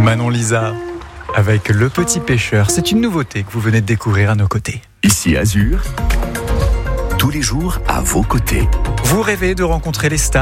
Manon Lisa avec Le Petit Pêcheur. C'est une nouveauté que vous venez de découvrir à nos côtés. Ici Azur, tous les jours à vos côtés. Vous rêvez de rencontrer les stars